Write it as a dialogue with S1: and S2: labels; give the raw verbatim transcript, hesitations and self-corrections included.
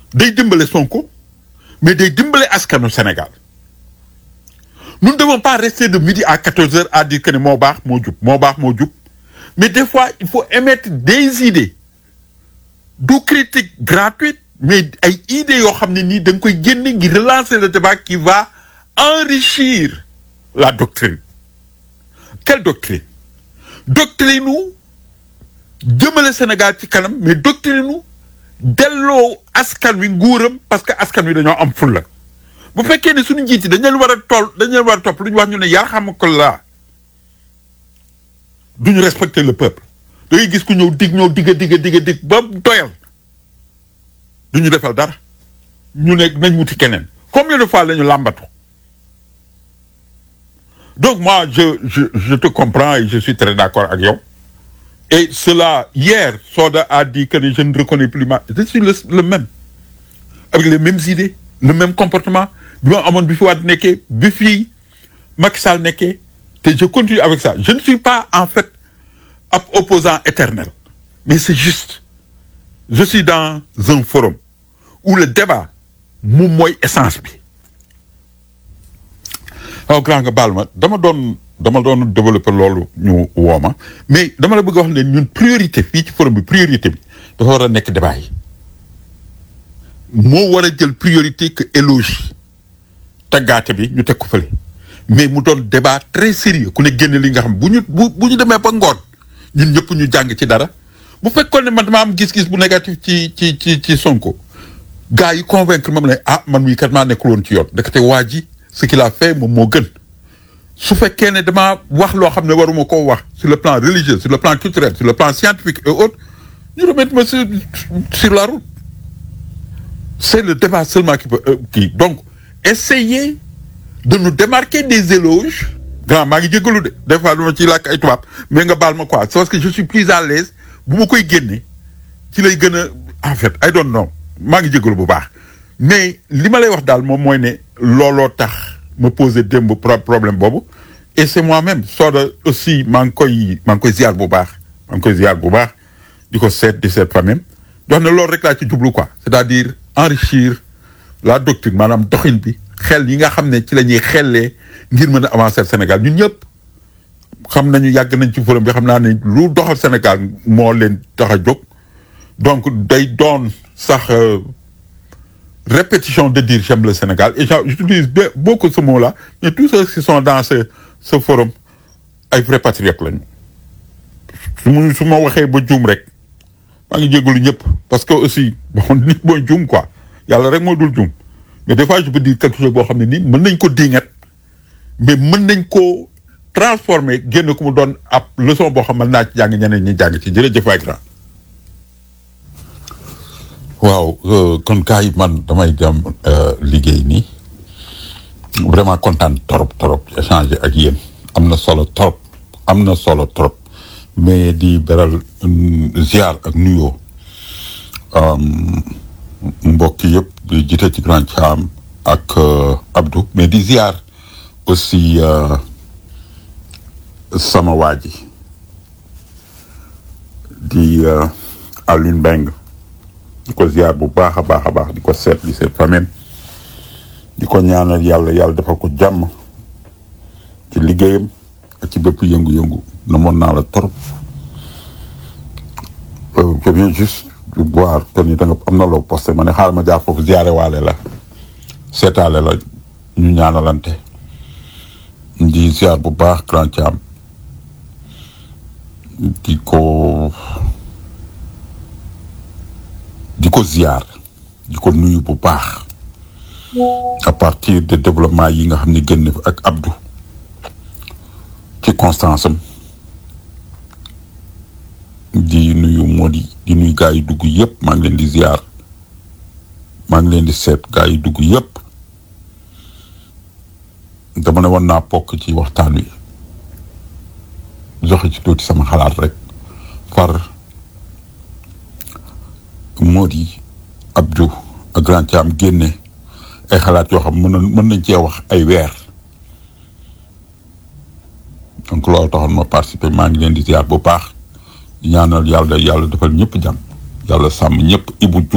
S1: day dimbale Sonko mais day dimbale askanu Sénégal nous ne devons pas rester de midi à quatorze heures à dire que ne moo baax moo jub moo baax moo jub mais des fois il faut émettre des idées du critique gratuite mais ay idées yoo xam ne nii da nga koy génne ngi relancer le débat qui va enrichir la doctrine. Quelle doctrine? Doctrine nu jëmale Sénégal ci kanam mais doctrine nu delloo askan wi nguuram parce que askan wi dañoo am fulla bu fekkee ne suñu njiit yi dañ leen war a toll dañ leen war a topp lu ñu wax ñu ne yarhamukallah duñu respecter le peuple da ngay gis ku ñëw dig ñëw digga digga digga dig ba doyal duñu defal dara ñu ne nañ wuti keneen combien de fois la ñu làmbatu. Donc moi je je je te comprends et je suis très d'accord avec yow et cela hier Soda a dit que je ne reconnais plus ma je suis le, le même avec les mêmes idées le même comportement bi ma amoon bi fi Wade nekkee bi fi Macky Sall nekkee te je continue avec ça je ne suis pas en fait ab opposant éternel mais c'est juste je suis dans un forum où le débat moom mooy essence bi. waaw grand nga baal ma dama doon dama doon développer loolu ñu wooma mais dama la bëgg a wax ne ñun priorité fii ci forum bi priorité bi dafa war a nekk débat yi moo war a jël priorité que éloge taggaate bi ñu teg ko fële mais mu doon débat très sérieux ku ne génne li nga xam bu ñu bu bu ñu demee ba ngoon ñun ñëpp ñu jàng ci dara bu fekkoon ne man dama am gis-gis bu négatif ci ci ci ci Sonko gars yi convaincre ma ne ah man mii kat maa nekkul woon ci yoon ndekete waa ji ce qu'il a fait moom moo gën su fekkee ne damaa wax loo xam ne waruma koo wax sur le plan religieux sur le plan culturel sur le plan scientifique et autres ñu remettre ma sur sur la route c'est le débat seulement qui peut kii donc essayer de nous démarquer des éloges grand maa ngi jégalu de des fois dama ciy làkk ay tubaab mais nga baal ma quoi c'est parce que je suis plus à l'aise bu ma koy génne ci lay gën a en fait I don't know maa ngi jégalu bu baax mais li ma lay wax daal moom mooy ne looloo tax ma poser démb problème boobu et c'est moi-même Soda aussi maa ngi koy maa ngi koy ziar bu baax maa ngi koy ziar bu baax di ko seet di seet famille di wax ne loolu rek laa ci jublu quoi c'est-à-dire enrichir la doctrine maanaam doxin bi xel yi nga xam ne ci la ñuy xellee ngir mën a avancer Sénégal ñun ñëpp xam nañu yàgg nañ ci forum bi xam naa ne lu doxal Sénégal moo leen tax a jóg donc day doon sax répétition de dire j'aime le Sénégal et j'utilise beaucoup ce mot-là mais tous ceux qui sont dans ce ce forum ay vrais patriotes lañu su ma su ma waxee ba juum rek maa ngi jégalu ñëpp parce que aussi bon nit mooy juum quoi yàlla rek moo dul juum mais des fois je peux dire quelque chose boo xam ne nii mën nañ ko dingat mais mën nañ ko transformer génn ko mu doon ab leçon boo xam mën naa ci jàng ñeneen ñi jàng ci jërëjëf waay grand. waaw kon gars yi man damay dem liggéey nii vraiment kontaan trop trop échanger ak yéen am na solo trop am na solo trop mais di beral ziar ak nuyoo mbokk yëpp di jiite ci Grand Thiam ak Abdou mais di ziar aussi sama waa ji di Alioune Mbengue di ko ziar bu baax a baax a baax di ko seet di seet famille di ko ñaanal yàlla yàlla defal ko jàmm ci liggéeyam ak ci bépp yëngu-yëngu na moon naa la trop je viens juste de voir que ni da nga am na loo posté ma ne xaaral ma jaar foofu ziare waale la seetaale la ñu ñaanalante di ziar bu baax Grand Thiam di ko di ko ziar di ko nuyu bu baax à partir de développement yi nga xam ne génn ak Abdou ci constance am di nuyu moo di di nuyu gaa yi dugg yëpp maa ngi leen di ziar maa ngi leen di seet gaa yi dugg yëpp dama ne woon naa bokk ci waxtaan wi joxe ci tuuti sama xalaat rek far moo di Abdou ak Grand Thiam génne ay xalaat yoo xam mën na mën nañ cee wax ay weer donc loolu taxoon ma participer maa ngi leen di ziar bu baax ñaanal yàlla yàlla defal ñëpp jàmm yàlla sàmm ñëpp Ibou